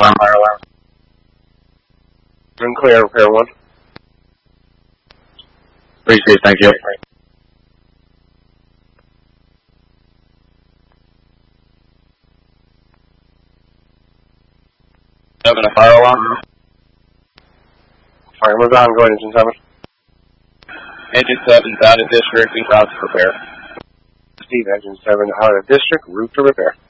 fire alarm. Been clear, repair 1. Appreciate it, thank you. Having a fire alarm. Fireman's on, go ahead, engine 7. Engine 7 out of district, route to repair. Steve, engine 7 out of district, route to repair.